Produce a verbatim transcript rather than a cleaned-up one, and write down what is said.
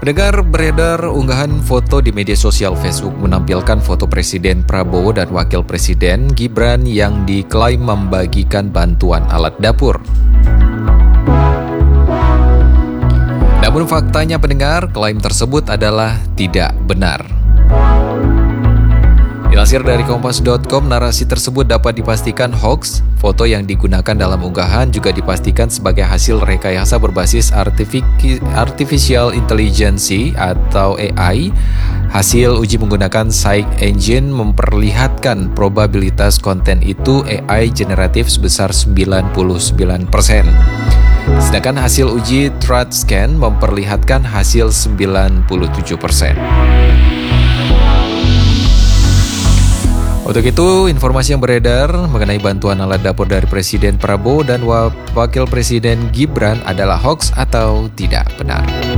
Pendengar, beredar unggahan foto di media sosial Facebook menampilkan foto Presiden Prabowo dan Wakil Presiden Gibran yang diklaim membagikan bantuan alat dapur. Namun faktanya pendengar, klaim tersebut adalah tidak benar. Dilansir dari kompas dot com, narasi tersebut dapat dipastikan hoax. Foto yang digunakan dalam unggahan juga dipastikan sebagai hasil rekayasa berbasis Artificial Intelligence atau A I. Hasil uji menggunakan Search Engine memperlihatkan probabilitas konten itu A I generatif sebesar sembilan puluh sembilan persen. Sedangkan hasil uji Truth Scan memperlihatkan hasil sembilan puluh tujuh persen. Untuk itu, informasi yang beredar mengenai bantuan alat dapur dari Presiden Prabowo dan Wakil Presiden Gibran adalah hoax atau tidak benar.